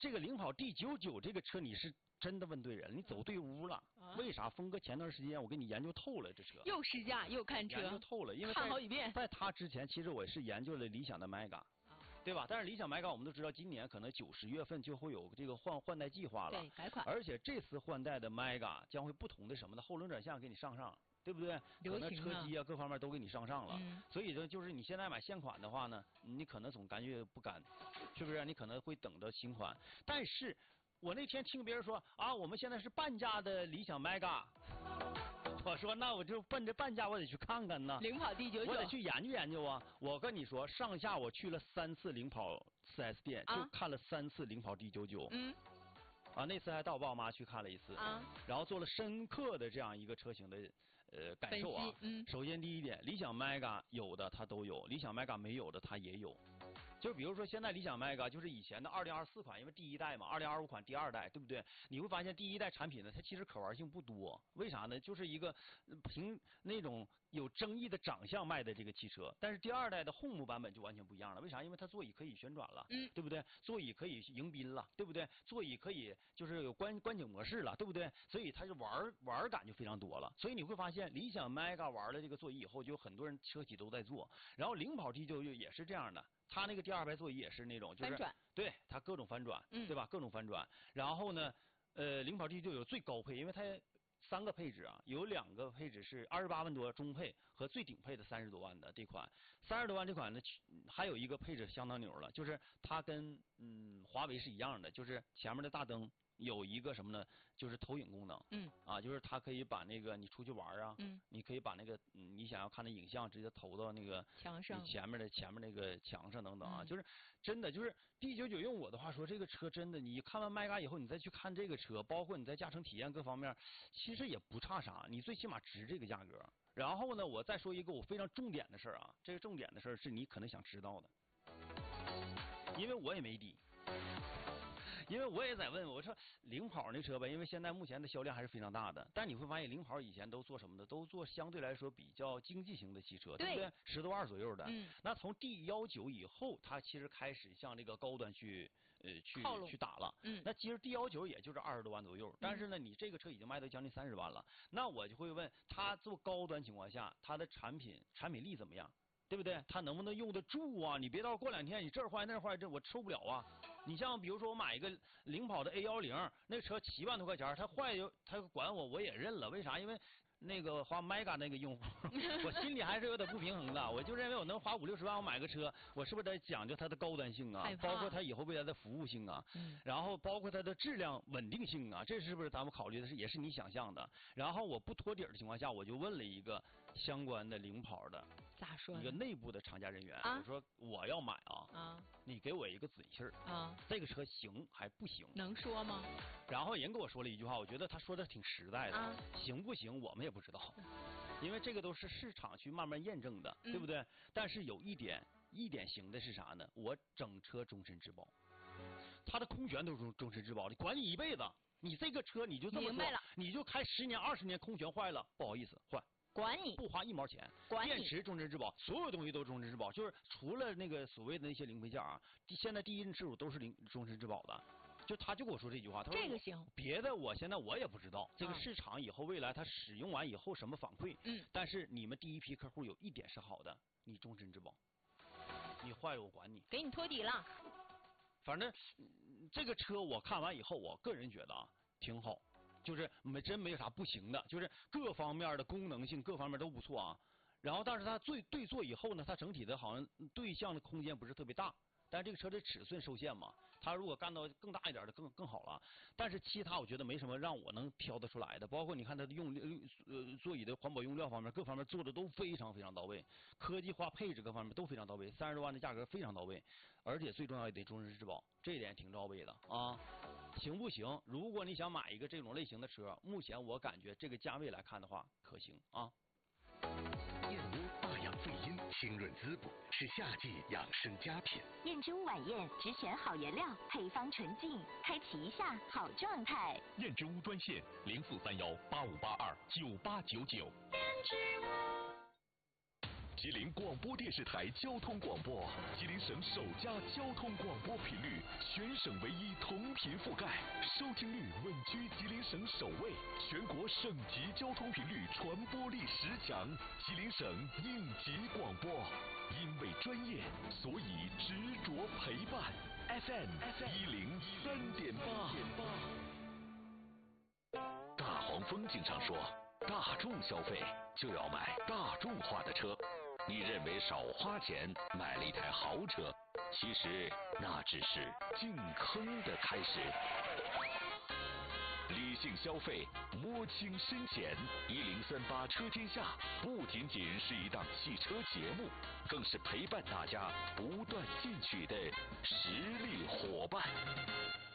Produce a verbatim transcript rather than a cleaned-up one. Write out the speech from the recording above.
这个领跑 D 九九这个车你是真的问对人，你走对屋了。啊、为啥？峰哥前段时间我给你研究透了这车， 又试驾又看车， 研究透了，因为看好几遍。 在他之前，其实我是研究了理想的 Mega。对吧？但是理想 Mega 我们都知道，今年可能九十月份就会有这个换换代计划了， 对，改款。 而且这次换代的 Mega 将会不同的什么的后轮转向给你上上，对不对？可能车机啊各方面都给你上上了，嗯、所以说就是你现在买现款的话呢，你可能总感觉不甘，是不是？你可能会等着新款。但是我那天听别人说啊，我们现在是半价的理想 Mega。我说那我就奔着半价，我得去看看呢。 领跑 D 九九， 我得去研究研究啊！我跟你说，上下我去了三次领跑 四 S 店，啊、就看了三次领跑 D 九九。嗯。啊，那次还带我爸我妈去看了一次。啊。然后做了深刻的这样一个车型的呃感受啊。嗯。首先第一点，理想 Mega 有的它都有，理想 Mega 没有的它也有。就比如说现在理想 Mega 就是以前的二零二四款，因为第一代嘛，二零二五款第二代，对不对？你会发现第一代产品呢，它其实可玩性不多，为啥呢？就是一个凭那种有争议的长相卖的这个汽车，但是第二代的 Home 版本就完全不一样了，为啥？因为它座椅可以旋转了，嗯，对不对？座椅可以迎宾了，对不对？座椅可以就是有观观景模式了，对不对？所以它是玩玩感就非常多了，所以你会发现理想 Mega 玩了这个座椅以后，就有很多人车企都在做，然后领跑 D 九九也是这样的。它那个第二排座椅也是那种，就是翻转， 对，它各种翻转，嗯，对吧？各种翻转。然后呢，呃，领跑 D 九九有最高配，因为它三个配置啊，有两个配置是二十八万多中配和最顶配的三十多万的这款，三十多万这款呢，还有一个配置相当牛了，就是它跟嗯华为是一样的，就是前面的大灯。有一个什么呢？就是投影功能。嗯。啊，就是它可以把那个你出去玩啊，嗯，你可以把那个嗯你想要看的影像直接投到那个墙上， 前面的前面那个墙上等等啊，嗯、就是真的就是 D 九九用我的话说，这个车真的，你看完 Mega 以后，你再去看这个车，包括你在驾乘体验各方面，其实也不差啥，你最起码值这个价格。然后呢，我再说一个我非常重点的事儿啊，这个重点的事儿是你可能想知道的，因为我也没底。因为我也在问，我说领跑那车呗，因为现在目前的销量还是非常大的，但你会发现领跑以前都做什么的，都做相对来说比较经济型的汽车， 对, 对不对？十多万左右的。嗯。那从 D 幺九以后，它其实开始向这个高端去呃去去打了。嗯。那其实 D 幺九也就是二十多万左右，但是呢，你这个车已经卖到将近三十万了，那我就会问，它做高端情况下，它的产品产品力怎么样？对不对？它能不能用得住啊？你别到过两天你这儿坏那儿坏，这我受不了啊！你像比如说我买一个领跑的 A 幺零，那车七万多块钱，它坏就它管我我也认了，为啥？因为那个花 Mega 那个用户，我心里还是有点不平衡的。我就认为我能花五六十万我买个车，我是不是得讲究它的高端性啊？包括它以后未来的服务性啊，嗯、然后包括它的质量稳定性啊，这是不是咱们考虑的是也是你想象的？然后我不托底的情况下，我就问了一个相关的领跑的咋说一个内部的厂家人员，啊、我说我要买啊，啊你给我一个准信儿啊，这个车行还不行？ 能说吗？ 然后人跟我说了一句话，我觉得他说的挺实在的，啊、行不行我们也不知道，因为这个都是市场去慢慢验证的，嗯、对不对？但是有一点一点行的是啥呢？我整车终身质保，它的空悬都是终身质保的，管你一辈子。你这个车你就这么说，你就开十年二十年，空悬坏了，不好意思换。 管你不花一毛钱， 管电池终身质保，所有东西都是终身质保，就是除了那个所谓的那些零配件啊，现在第一任车主都是零终身质保的。就他就跟我说这句话，他说这个行， 别的我现在我也不知道，这个市场以后未来他使用完以后什么反馈，嗯，但是你们第一批客户有一点是好的，你终身质保，你坏了我管你， 给你托底了。 反正、嗯、这个车我看完以后，我个人觉得啊挺好。就是没真没有啥不行的，就是各方面的功能性各方面都不错啊。然后但是它对对坐以后呢，它整体的好像对向的空间不是特别大，但是这个车的尺寸受限嘛，它如果干到更大一点的更更好了。但是其他我觉得没什么让我能挑得出来的，包括你看它的用呃座椅的环保用料方面，各方面做的都非常非常到位，科技化配置各方面都非常到位，三十多万的价格非常到位，而且最重要也得终身质保，这一点挺到位的啊。行不行？如果你想买一个这种类型的车，目前我感觉这个价位来看的话，可行啊。 燕窝霸养肺阴，清润滋补，是夏季养生佳品。 燕之屋晚宴只选好原料，配方纯净，开启一下好状态。 燕之屋专线零四三幺八五八二九八九九。 燕之屋。 吉林广播电视台交通广播，吉林省首家交通广播频率，全省唯一同频覆盖，收听率稳居吉林省首位，全国省级交通频率传播力十强，吉林省应急广播。因为专业，所以执着陪伴。F M 一零三点八。大黄蜂经常说，大众消费就要买大众化的车。你认为少花钱买了一台豪车，其实那只是进坑的开始。理性消费，摸清深浅。一零三八车天下不仅仅是一档汽车节目，更是陪伴大家不断进取的实力伙伴。